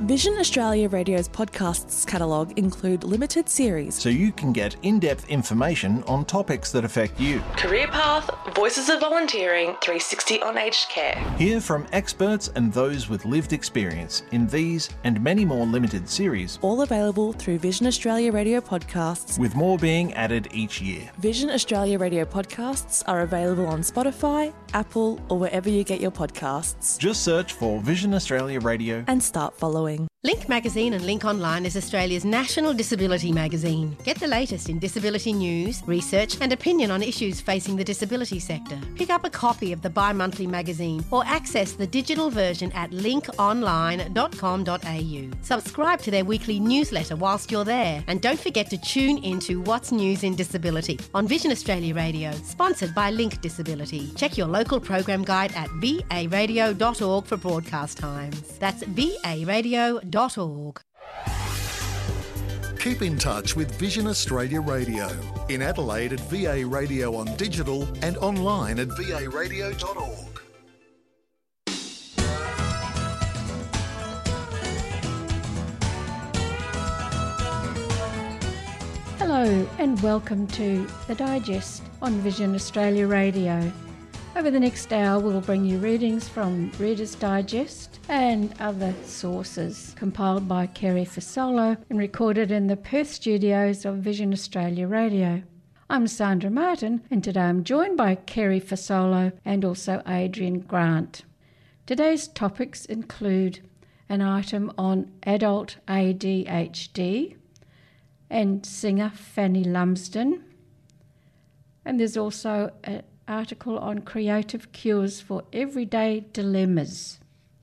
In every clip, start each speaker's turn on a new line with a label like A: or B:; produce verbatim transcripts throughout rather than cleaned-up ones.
A: Vision Australia Radio's podcasts catalogue include limited series,
B: so you can get in-depth information on topics that affect you.
A: Career Path, Voices of Volunteering, three sixty on aged care.
B: Hear from experts and those with lived experience in these and many more limited series.
A: All available through Vision Australia Radio podcasts,
B: with more being added each year.
A: Vision Australia Radio podcasts are available on Spotify, Apple, or wherever you get your podcasts.
B: Just search for Vision Australia Radio
A: and start following.
C: Link Magazine and Link Online is Australia's national disability magazine. Get the latest in disability news, research and opinion on issues facing the disability sector. Pick up a copy of the bi-monthly magazine or access the digital version at link online dot com dot a u. Subscribe to their weekly newsletter whilst you're there, and don't forget to tune into What's News in Disability on Vision Australia Radio, sponsored by Link Disability. Check your local program guide at v a radio dot org for broadcast times. That's v a radio dot org.
D: Keep in touch with Vision Australia Radio. In Adelaide at V A Radio on digital and online at v a radio dot org.
E: Hello and welcome to The Digest on Vision Australia Radio. Over the next hour we'll bring you readings from Reader's Digest and other sources compiled by Kerry Fasolo and recorded in the Perth studios of Vision Australia Radio. I'm Sandra Martin, and today I'm joined by Kerry Fasolo and also Adrian Grant. Today's topics include an item on adult A D H D and singer Fanny Lumsden, and there's also an article on creative cures for everyday dilemmas.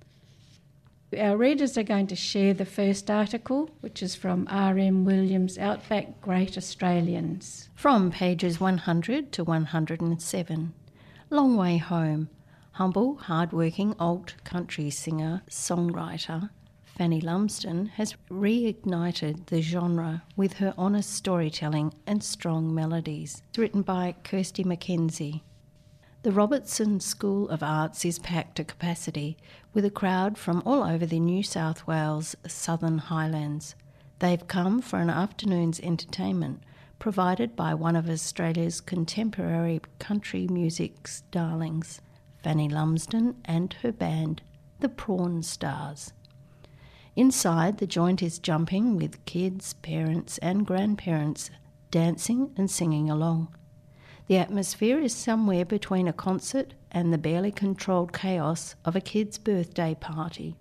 E: Our readers are going to share the first article, which is from R M Williams' Outback Great Australians.
F: From pages one hundred to one hundred seven. Long Way Home. Humble, hard-working old country singer-songwriter Fanny Lumsden has reignited the genre with her honest storytelling and strong melodies. It's written by Kirsty McKenzie. The Robertson School of Arts is packed to capacity with a crowd from all over the New South Wales Southern Highlands. They've come for an afternoon's entertainment provided by one of Australia's contemporary country music's darlings, Fanny Lumsden and her band, the Prawn Stars. Inside, the joint is jumping with kids, parents and grandparents dancing and singing along. The atmosphere is somewhere between a concert and the barely controlled chaos of a kid's birthday party.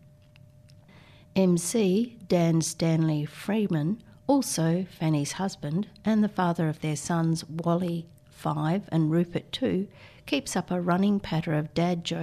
F: M C Dan Stanley Freeman, also Fanny's husband and the father of their sons Wally, five, and Rupert, two, keeps up a running patter of dad jokes